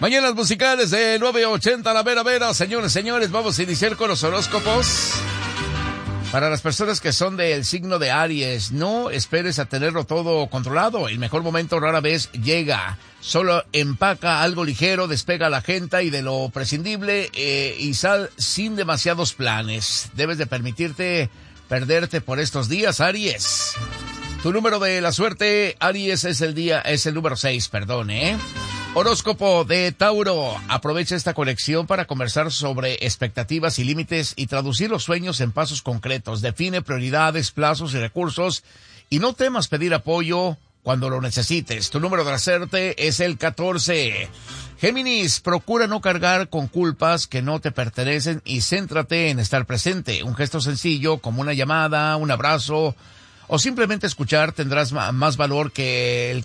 Mañanas musicales de 9:80, la vera vera. Señores, vamos a iniciar con los horóscopos. Para las personas que son del signo de Aries, no esperes a tenerlo todo controlado. El mejor momento rara vez llega. Solo empaca algo ligero, despega la agenda y de lo prescindible y sal sin demasiados planes. Debes de permitirte perderte por estos días, Aries. Tu número de la suerte, Aries, es el número 6, Horóscopo de Tauro. Aprovecha esta conexión para conversar sobre expectativas y límites y traducir los sueños en pasos concretos. Define prioridades, plazos y recursos y no temas pedir apoyo cuando lo necesites. Tu número de la suerte es el 14. Géminis, procura no cargar con culpas que no te pertenecen y céntrate en estar presente. Un gesto sencillo como una llamada, un abrazo o simplemente escuchar tendrás más valor que el